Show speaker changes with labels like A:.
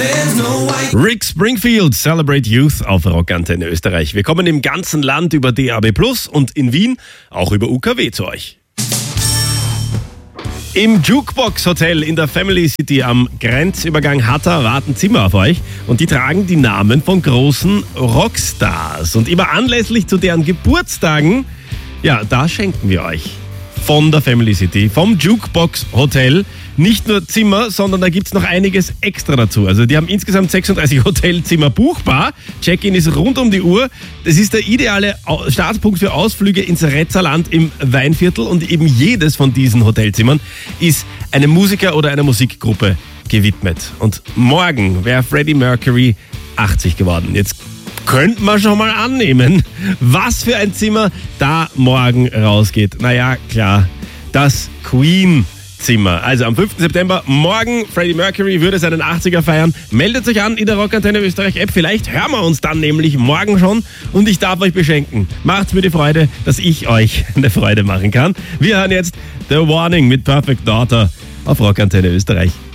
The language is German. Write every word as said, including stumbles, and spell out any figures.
A: Rick Springfield, Celebrate Youth auf Rockantenne Österreich. Wir kommen im ganzen Land über D A B plus und in Wien auch über U K W zu euch. Im Jukebox Hotel in der Family City am Grenzübergang Hatta warten Zimmer auf euch und die tragen die Namen von großen Rockstars. Und immer anlässlich zu deren Geburtstagen, ja, da schenken wir euch von der Family City, vom Jukebox Hotel, nicht nur Zimmer, sondern da gibt es noch einiges extra dazu. Also die haben insgesamt sechsunddreißig Hotelzimmer buchbar. Check-in ist rund um die Uhr. Das ist der ideale Startpunkt für Ausflüge ins Retzerland im Weinviertel und eben jedes von diesen Hotelzimmern ist einem Musiker oder einer Musikgruppe gewidmet. Und morgen wäre Freddie Mercury achtzig geworden. Jetzt könnte man schon mal annehmen, was für ein Zimmer da morgen rausgeht. Naja, klar, das Queen-Zimmer. Also am fünften September, morgen, Freddie Mercury würde seinen achtziger feiern. Meldet euch an in der Rockantenne Österreich App. Vielleicht hören wir uns dann nämlich morgen schon und ich darf euch beschenken. Macht's mir die Freude, dass ich euch eine Freude machen kann. Wir hören jetzt The Warning mit Perfect Daughter auf Rockantenne Österreich.